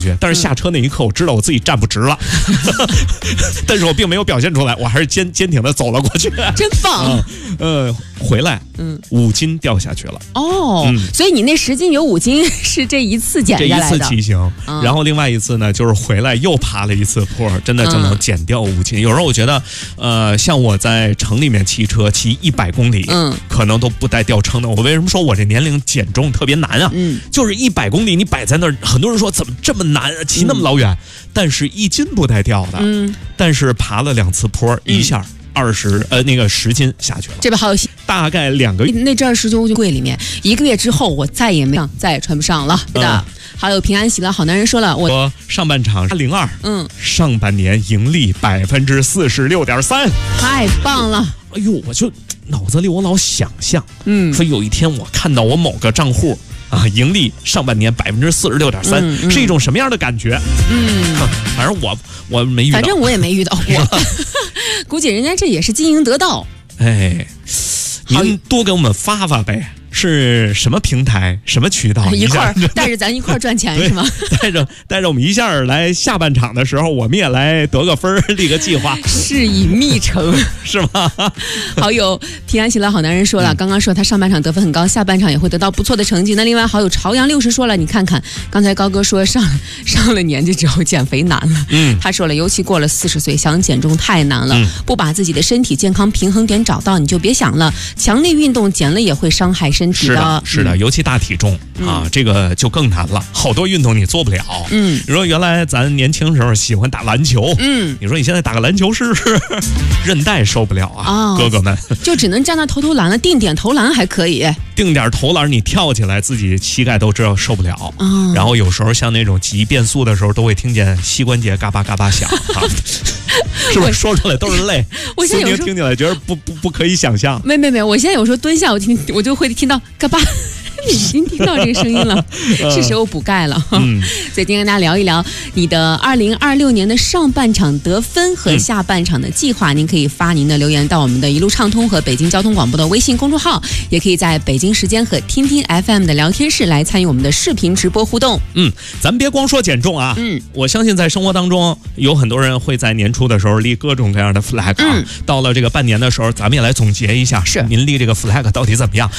但是下车那一刻，我知道我自己站不直了，但是我并没有表现出来，我还是坚挺的走了过去。 真棒！ 回来，5斤掉下去了。 哦，所以你那10斤有5斤是这一次减下来的。 这一次骑行，然后另外一次呢，就是回来又爬了一次坡，真的就能减掉5斤。有时候我觉得，像我在城里面骑车骑100公里，可能都不带掉秤的。我为什么说我这年龄减重特别难啊？就是100公里你摆在那儿，很多人说怎么这么难，骑那么老远，但是1斤不带掉的。但是爬了2次坡，一下。10斤下去了， 这边还有大概2个月。 那这20斤柜里面，1个月之后我再也穿不上了。是的，还有平安喜乐好男人说了，我上半场02，上半年盈利46.3%， 太棒了！ 哎呦，我就脑子里我老想象，说有一天我看到我某个账户。盈利上半年46.3%，是一种什么样的感觉？反正我没遇到， 反正我也没遇到过。估计人家这也是经营得道。 哎，您多给我们发呗。是什么平台、什么渠道？ 一块儿带着咱一块儿赚钱是吗？ 带着我们一下来下半场的时候，我们也来得个分，立个计划， 事已密成， 是吗？ 好友平安喜乐好男人说了，刚刚说他上半场得分很高，下半场也会得到不错的成绩。那另外好友朝阳60说了，你看看刚才高哥说上了年纪之后减肥难了，他说了，尤其过了40岁，想减重太难了，不把自己的身体健康平衡点找到，你就别想了。强力运动减了也会伤害身体的。 是的，尤其大体重这个就更难了。好多运动你做不了。你说原来咱年轻时候喜欢打篮球，你说你现在打个篮球试试，韧带受不了啊，哥哥们就只能站那投篮了，定点投篮还可以， 定点投篮你跳起来自己膝盖都知道受不了。然后有时候像那种急变速的时候，都会听见膝关节嘎巴嘎巴响啊。是不是说出来都是泪？我现在有时候听起来觉得不可以想象。 没，我现在有时候蹲下，我就会听到嘎巴。你已经听到这个声音了，是时候补钙了。所以今天跟大家聊一聊你的2026年的上半场得分和下半场的计划。您可以发您的留言到我们的一路畅通和北京交通广播的微信公众号，也可以在北京时间和听听 FM 的聊天室来参与我们的视频直播互动。 咱别光说减重啊，我相信在生活当中有很多人会在年初的时候立各种各样的 flag 到了这个半年的时候，咱们也来总结一下，您立这个 flag 到底怎么样？